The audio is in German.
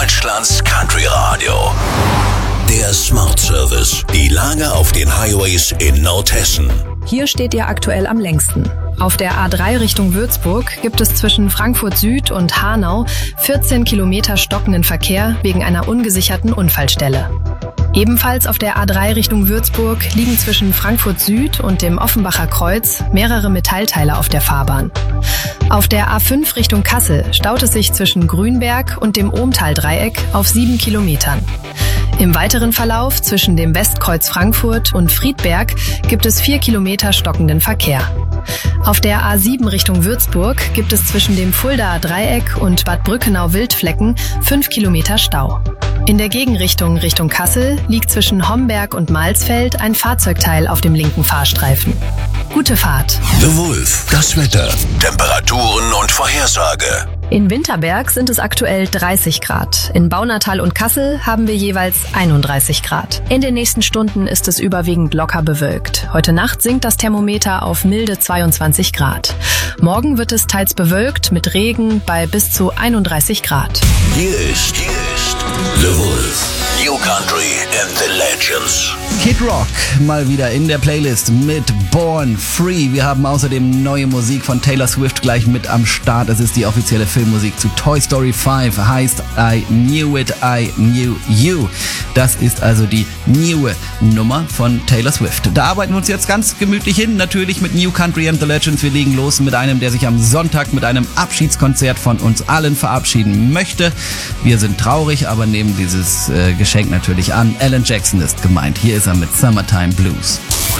Deutschlands Country Radio. Der Smart Service. Die Lage auf den Highways in Nordhessen. Hier steht ihr aktuell am längsten. Auf der A3 Richtung Würzburg gibt es zwischen Frankfurt Süd und Hanau 14 Kilometer stockenden Verkehr wegen einer ungesicherten Unfallstelle. Ebenfalls auf der A3 Richtung Würzburg liegen zwischen Frankfurt Süd und dem Offenbacher Kreuz mehrere Metallteile auf der Fahrbahn. Auf der A5 Richtung Kassel staut es sich zwischen Grünberg und dem Ohmtal-Dreieck auf 7 Kilometern. Im weiteren Verlauf zwischen dem Westkreuz Frankfurt und Friedberg gibt es 4 Kilometer stockenden Verkehr. Auf der A7 Richtung Würzburg gibt es zwischen dem Fuldaer Dreieck und Bad Brückenau-Wildflecken 5 Kilometer Stau. In der Gegenrichtung Richtung Kassel liegt zwischen Homberg und Malsfeld ein Fahrzeugteil auf dem linken Fahrstreifen. Gute Fahrt. The Wolf, das Wetter, Temperaturen und Vorhersage. In Winterberg sind es aktuell 30 Grad. In Baunatal und Kassel haben wir jeweils 31 Grad. In den nächsten Stunden ist es überwiegend locker bewölkt. Heute Nacht sinkt das Thermometer auf milde 22 Grad. Morgen wird es teils bewölkt mit Regen bei bis zu 31 Grad. Hier ist The Wolf. New Country and the Legends. Kid Rock mal wieder in der Playlist mit Born Free. Wir haben außerdem neue Musik von Taylor Swift gleich mit am Start. Es ist die offizielle Filmmusik zu Toy Story 5, heißt I Knew It, I Knew You. Das ist also die neue Nummer von Taylor Swift. Da arbeiten wir uns jetzt ganz gemütlich hin, natürlich mit New Country and the Legends. Wir legen los mit einem, der sich am Sonntag mit einem Abschiedskonzert von uns allen verabschieden möchte. Wir sind traurig, aber nehmen dieses Geschenk natürlich an. Alan Jackson ist gemeint. Hier ist er mit Summertime Blues.